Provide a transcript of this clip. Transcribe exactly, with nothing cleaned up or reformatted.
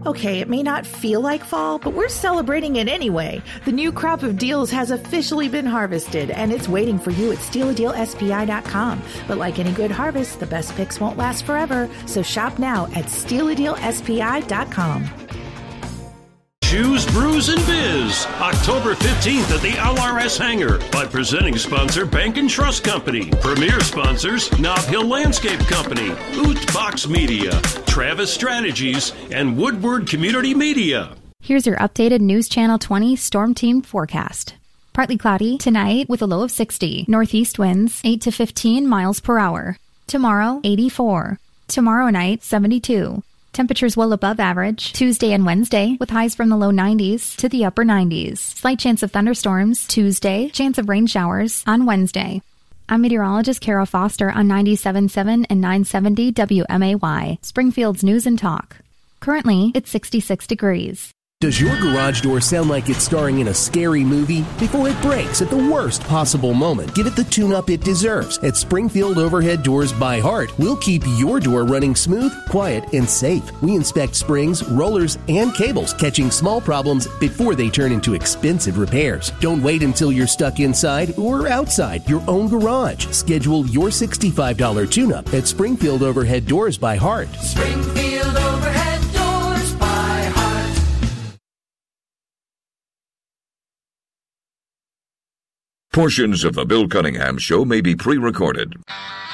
Okay, it may not feel like fall, but we're celebrating it anyway. The new crop of deals has officially been harvested, and it's waiting for you at steal a deal S P I dot com. But like any good harvest, the best picks won't last forever, so shop now at steal a deal S P I dot com. Shoes, Brews, and Biz, October fifteenth at the L R S Hangar by presenting sponsor Bank and Trust Company, premier sponsors Nob Hill Landscape Company, Oot Box Media, Travis Strategies, and Woodward Community Media. Here's your updated News Channel twenty Storm Team forecast. Partly cloudy tonight with a low of sixty. Northeast winds eight to fifteen miles per hour. Tomorrow, eighty-four. Tomorrow night, seventy-two. Temperatures well above average Tuesday and Wednesday with highs from the low nineties to the upper nineties. Slight chance of thunderstorms Tuesday, chance of rain showers on Wednesday. I'm meteorologist Kara Foster on ninety-seven point seven and nine seventy W M A Y, Springfield's News and Talk. Currently, it's sixty-six degrees. Does your garage door sound like it's starring in a scary movie? Before it breaks at the worst possible moment, give it the tune-up it deserves. At Springfield Overhead Doors by Heart, we'll keep your door running smooth, quiet, and safe. We inspect springs, rollers, and cables, catching small problems before they turn into expensive repairs. Don't wait until you're stuck inside or outside your own garage. Schedule your sixty-five dollars tune-up at Springfield Overhead Doors by Heart. Springfield Overhead Doors by Heart. Portions of the Bill Cunningham Show may be pre-recorded.